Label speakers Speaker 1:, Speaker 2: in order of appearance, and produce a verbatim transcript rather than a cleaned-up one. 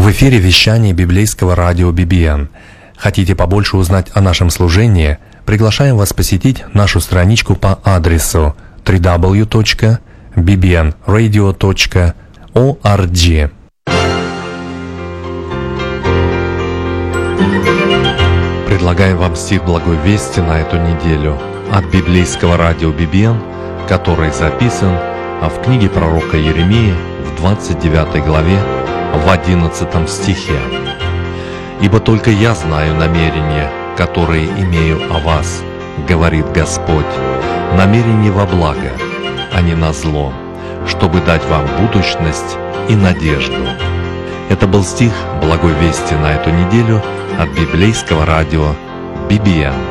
Speaker 1: В эфире вещание библейского радио би би эн. Хотите побольше узнать о нашем служении? Приглашаем вас посетить нашу страничку по адресу дабл ю дабл ю дабл ю точка би би эн радио точка орг. Предлагаем вам стих Благой Вести на эту неделю от библейского радио би би эн, который записан в книге пророка Иеремии в двадцать девятой главе в одиннадцатом стихе. «Ибо только я знаю намерения, которые имею о вас, говорит Господь, намерения во благо, а не на зло, чтобы дать вам будущность и надежду». Это был стих Благой Вести на эту неделю от библейского радио би би эн.